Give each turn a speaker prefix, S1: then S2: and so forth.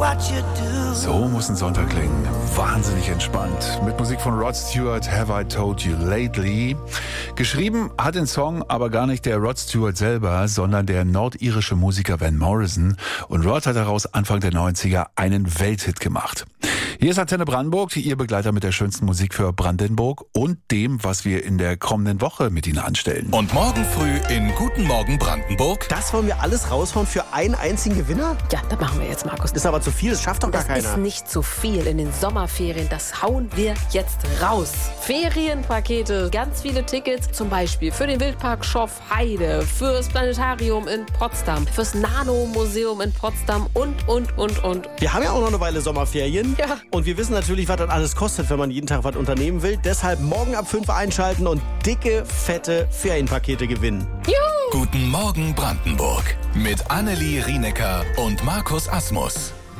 S1: So muss ein Sonntag klingen. Wahnsinnig entspannt. Mit Musik von Rod Stewart, Have I Told You Lately. Geschrieben hat den Song aber gar nicht der Rod Stewart selber, sondern der nordirische Musiker Van Morrison. Und Rod hat daraus Anfang der 90er einen Welthit gemacht. Hier ist Antenne Brandenburg, Ihr Begleiter mit der schönsten Musik für Brandenburg und dem, was wir in der kommenden Woche mit Ihnen anstellen.
S2: Und morgen früh in Guten Morgen Brandenburg.
S3: Das wollen wir alles raushauen für einen einzigen Gewinner?
S4: Ja, das machen wir jetzt, Markus.
S3: Das ist aber zu viel, das schafft doch gar
S4: Das
S3: keiner.
S4: ist nicht zu viel in den Sommerferien. Das hauen wir jetzt raus. Ferienpakete, ganz viele Tickets, zum Beispiel für den Wildpark Schorfheide, fürs Planetarium in Potsdam, fürs Nano-Museum in Potsdam und.
S3: Wir haben ja auch noch eine Weile Sommerferien.
S4: Ja.
S3: Und wir wissen natürlich, was das alles kostet, wenn man jeden Tag was unternehmen will. Deshalb morgen ab 5 einschalten und dicke, fette Ferienpakete gewinnen.
S2: Guten Morgen Brandenburg. Mit Annelie Rienecker und Markus Asmus.